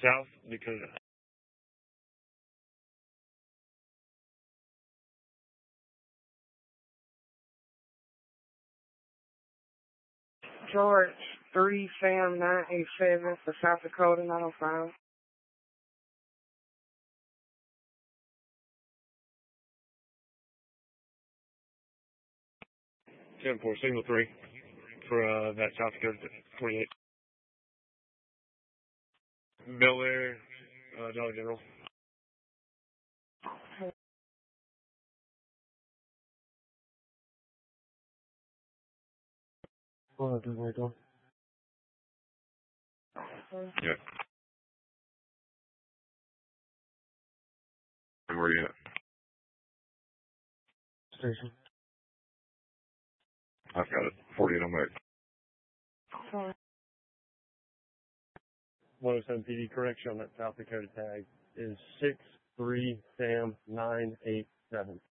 south because George 3 Sam 987 for South Dakota 905. 10-4, signal 3 for that South Dakota 28. Bel Air, Dollar General. Yeah. And where you at? Station. I've got it. 48 on back. 107 PD correction on that South Dakota tag is 6-3 Sam 987.